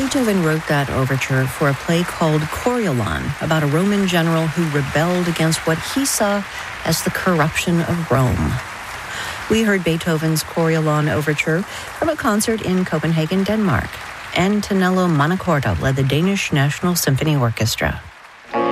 Beethoven wrote that overture for a play called Coriolan, about a Roman general who rebelled against what he saw as the corruption of Rome. We heard Beethoven's Coriolan overture from a concert in Copenhagen, Denmark. Antonello Manacorda led the Danish National Symphony Orchestra.